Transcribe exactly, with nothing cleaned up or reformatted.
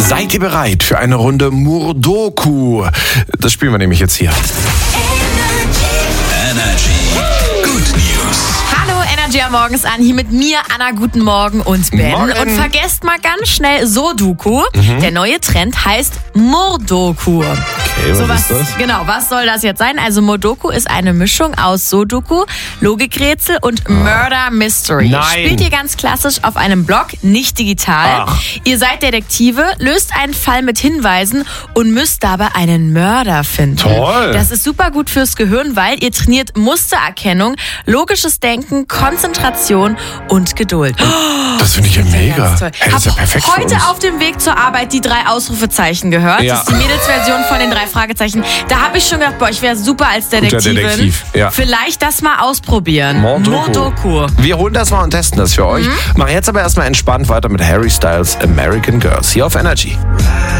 Seid ihr bereit für eine Runde Murdoku? Das spielen wir nämlich jetzt hier. Energy. Good News. Hallo Energy am Morgens an, hier mit mir, Anna, guten Morgen und Ben. Morgen. Und vergesst mal ganz schnell Sudoku. Mhm. Der neue Trend heißt Murdoku. Okay, was so, was ist das? Genau, was soll das jetzt sein? Also Murdoku ist eine Mischung aus Sudoku, Logikrätsel und oh. Murder Mystery. Nein. Spielt ihr ganz klassisch auf einem Blog, nicht digital. Ach. Ihr seid Detektive, löst einen Fall mit Hinweisen und müsst dabei einen Mörder finden. Toll. Das ist super gut fürs Gehirn, weil ihr trainiert Mustererkennung, logisches Denken, Konzentration und Geduld. Das finde ich ja mega. Ganz toll. Hey, das ist ja Hab perfekt für heute uns. auf dem Weg zur Arbeit die drei Ausrufezeichen gehört. Ja. Das ist die Mädelsversion von den drei Fragezeichen. Da habe ich schon gedacht, boah, ich wäre super als Detektivin. Detektiv, ja. Vielleicht das mal ausprobieren. Murdoku. Murdoku. Wir holen das mal und testen das für euch. Mhm. Machen jetzt aber erstmal entspannt weiter mit Harry Styles American Girls hier auf Energy.